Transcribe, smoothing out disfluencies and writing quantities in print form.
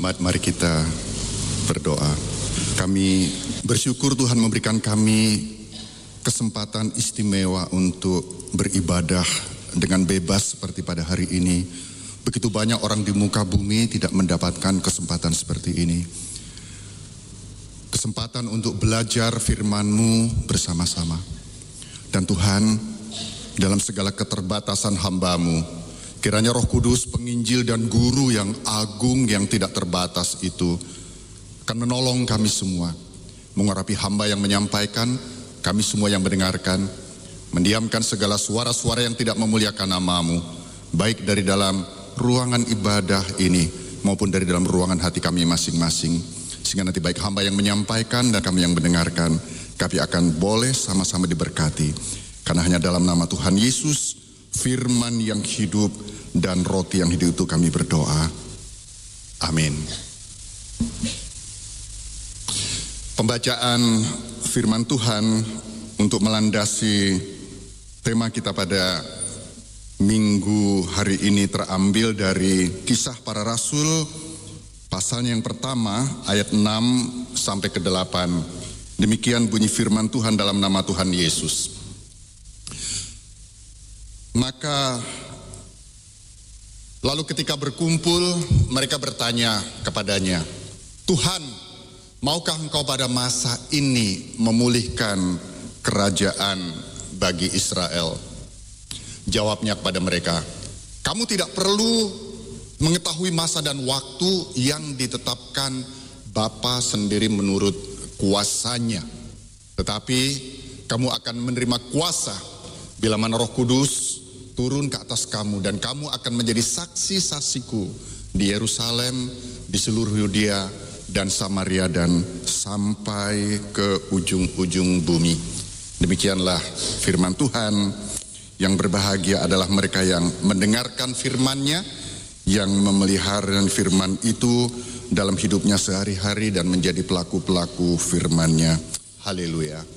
Jemaat, mari kita berdoa. Kami bersyukur Tuhan memberikan kami kesempatan istimewa untuk beribadah dengan bebas seperti pada hari ini. Begitu banyak orang di muka bumi tidak mendapatkan kesempatan seperti ini. Kesempatan untuk belajar firman-Mu bersama-sama. Dan Tuhan, dalam segala keterbatasan hamba-Mu, kiranya Roh Kudus, penginjil dan guru yang agung yang tidak terbatas itu akan menolong kami semua, mengurapi hamba yang menyampaikan, kami semua yang mendengarkan, mendiamkan segala suara-suara yang tidak memuliakan nama-Mu, baik dari dalam ruangan ibadah ini maupun dari dalam ruangan hati kami masing-masing, sehingga nanti baik hamba yang menyampaikan dan kami yang mendengarkan, kami akan boleh sama-sama diberkati, karena hanya dalam nama Tuhan Yesus, firman yang hidup dan roti yang hidup itu kami berdoa. Amin. Pembacaan firman Tuhan untuk melandasi tema kita pada minggu hari ini terambil dari Kisah Para Rasul, pasalnya yang pertama ayat 6 sampai ke 8. Demikian bunyi firman Tuhan dalam nama Tuhan Yesus. Maka lalu ketika berkumpul, mereka bertanya kepadanya, Tuhan, maukah engkau pada masa ini memulihkan kerajaan bagi Israel? Jawabnya kepada mereka, kamu tidak perlu mengetahui masa dan waktu yang ditetapkan Bapa sendiri menurut kuasanya. Tetapi kamu akan menerima kuasa bila mana Roh Kudus turun ke atas kamu, dan kamu akan menjadi saksi-saksiku di Yerusalem, di seluruh Yudea dan Samaria dan sampai ke ujung-ujung bumi. Demikianlah firman Tuhan. Yang berbahagia adalah mereka yang mendengarkan firman-Nya, yang memelihara firman itu dalam hidupnya sehari-hari dan menjadi pelaku-pelaku firman-Nya. Haleluya.